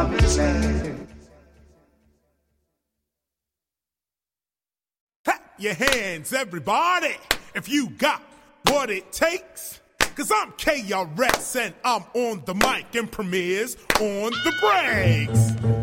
Clap your hands, everybody, if you got what it takes. Cause I'm KRS and I'm on the mic and premieres on the breaks.